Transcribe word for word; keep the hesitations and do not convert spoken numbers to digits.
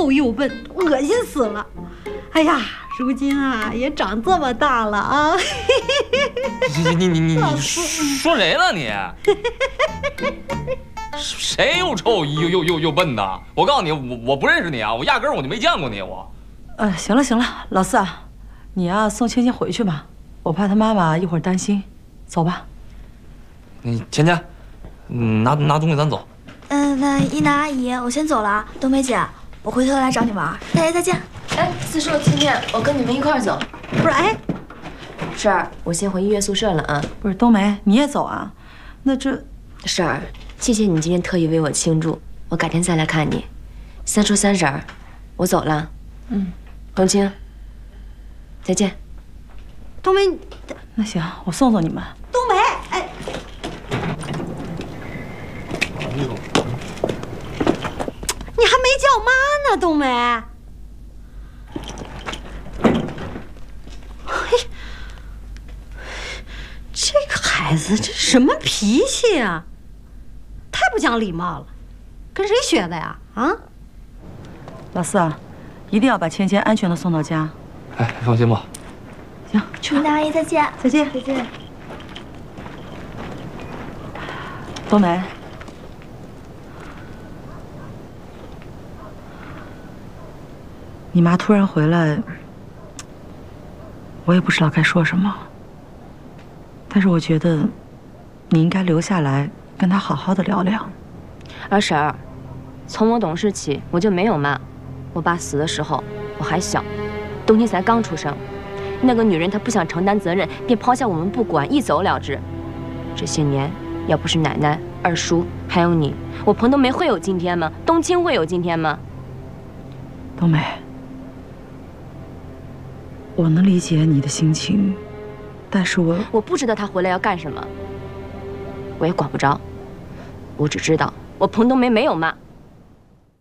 臭又笨，恶心死了。哎呀，如今啊也长这么大了啊！ 你你你你你说谁了你？谁又臭又又又又笨的？我告诉你，我我不认识你啊，我压根儿我就没见过你我。 呃，行了行了，老四啊，你呀送芊芊回去吧，我怕她妈妈一会儿担心。走吧。 你芊芊，嗯，拿拿东西咱走。 嗯，那一楠阿姨，我先走了啊。冬梅姐，我回头来找你玩。大家再见。 哎，四叔、芊芊，我跟你们一块儿走。 不是，哎， 婶儿，我先回医院宿舍了啊。 不是，冬梅，你也走啊？那这…… 婶儿，谢谢你今天特意为我庆祝，我改天再来看你。三叔、三婶儿，我走了。嗯，冬青，再见。 冬梅， 那行，我送送你们。 冬梅，哎，你还没叫妈呢，冬梅。嘿，这个孩子这什么脾气呀？太不讲礼貌了，跟谁学的呀？啊！ 老四啊，一定要把芊芊安全的送到家。 哎，放心吧。 行，去吧。 一楠阿姨再见。 再见。 再见。 冬梅，你妈突然回来，我也不知道该说什么。但是我觉得，你应该留下来跟她好好的聊聊。 二婶儿，从我懂事起，我就没有妈。我爸死的时候我还小，冬青才刚出生。那个女人她不想承担责任，便抛下我们不管，一走了之。这些年，要不是奶奶、二叔还有你，我彭冬梅会有今天吗？冬青会有今天吗？ 冬梅，我能理解你的心情，但是我我不知道她回来要干什么，我也管不着。我只知道我彭冬梅没有妈。